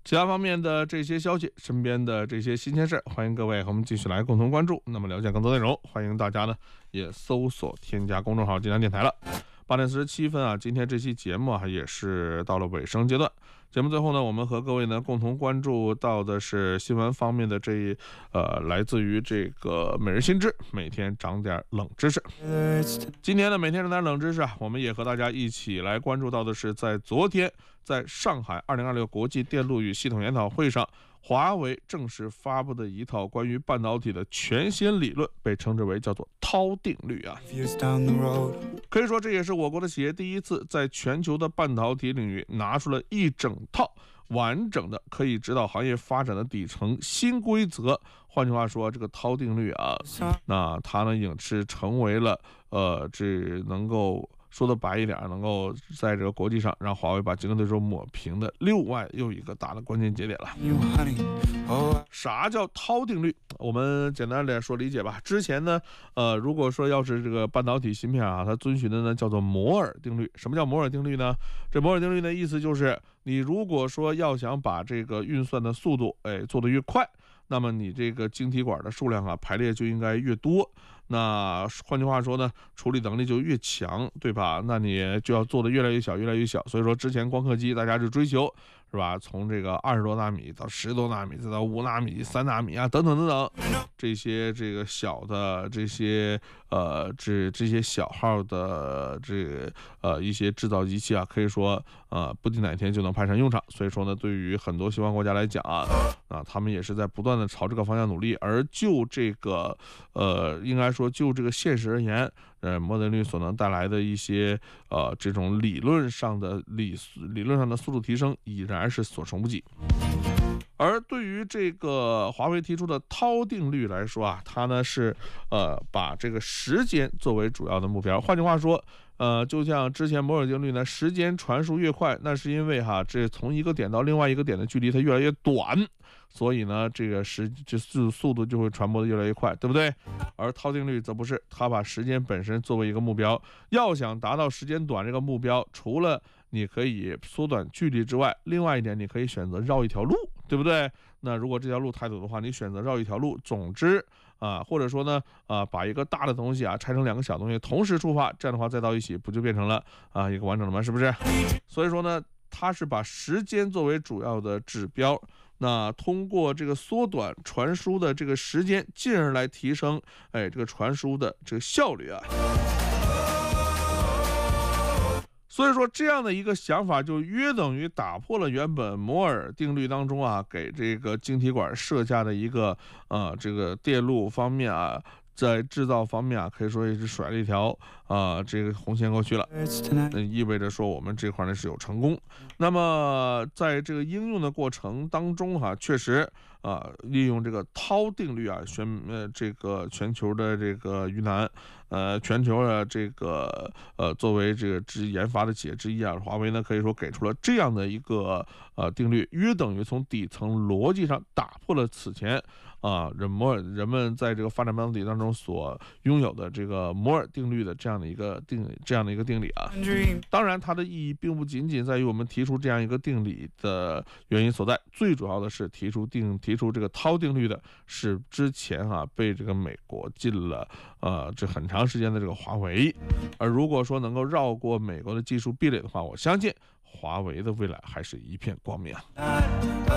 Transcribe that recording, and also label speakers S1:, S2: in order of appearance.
S1: 其他方面的这些消息，身边的这些新鲜事，欢迎各位和我们继续来共同关注。那么了解更多内容，欢迎大家呢也搜索添加公众号济南电台了。8:47啊，今天这期节目也是到了尾声阶段。节目最后呢，我们和各位呢共同关注到的是新闻方面的来自于这个每日新知，每天长点冷知识。今天呢，每天长点冷知识我们也和大家一起来关注到的是，在昨天在上海2026国际电路与系统研讨会上，华为正式发布的一套关于半导体的全新理论，被称之为叫做涛定律啊。可以说这也是我国的企业第一次在全球的半导体领域拿出了一整套完整的可以指导行业发展的底层新规则。换句话说，这个涛定律那它呢也是成为了这能够说的白一点，能够在这个国际上让华为把竞争对手抹平的另外又一个大的关键节点了。啥叫涛定律？我们简单来说理解吧。之前呢，如果说要是这个半导体芯片它遵循的呢叫做摩尔定律。什么叫摩尔定律呢？这摩尔定律的意思就是，你如果说要想把这个运算的速度做得越快，那么你这个晶体管的数量排列就应该越多。那换句话说呢，处理能力就越强，对吧？那你就要做得越来越小，越来越小。所以说之前光刻机大家就追求，是吧？从这个20多纳米到10多纳米，再到5纳米、3纳米等等等等，这些这个小的这些这些小号的一些制造机器可以说不定哪天就能派上用场。所以说呢，对于很多西方国家来讲他们也是在不断的朝这个方向努力。而就这个应该说就这个现实而言，摩尔定律所能带来的一些这种理论上的速度提升已然是所剩不及。而对于这个华为提出的涛定律来说它呢是把这个时间作为主要的目标。换句话说，就像之前摩尔定律呢，时间传输越快，那是因为这从一个点到另外一个点的距离它越来越短，所以呢这个速度就会传播的越来越快，对不对？而涛定律则不是，它把时间本身作为一个目标。要想达到时间短这个目标，除了你可以缩短距离之外，另外一点你可以选择绕一条路，对不对？那如果这条路太陡的话，你选择绕一条路。总之或者说呢把一个大的东西拆成2个小东西同时出发，这样的话再到一起不就变成了一个完整的吗？是不是？所以说呢，它是把时间作为主要的指标，那通过这个缩短传输的这个时间，进而来提升这个传输的这个效率所以说这样的一个想法就约等于打破了原本摩尔定律当中给这个晶体管设下的一个这个电路方面在制造方面可以说也是甩了一条这个红线过去了。那意味着说我们这块呢是有成功。那么在这个应用的过程当中确实利用这个涛定律这个全球的这个云南全球的这个作为这个研发的企业之一华为呢可以说给出了这样的一个定律，约等于从底层逻辑上打破了此前人们在这个发展半导体当中所拥有的这个摩尔定律的这样的一个定理当然它的意义并不仅仅在于我们提出这样一个定理的原因所在，最主要的是提出这个涛定律的是之前被这个美国禁了这很长时间的这个华为。而如果说能够绕过美国的技术壁垒的话，我相信华为的未来还是一片光明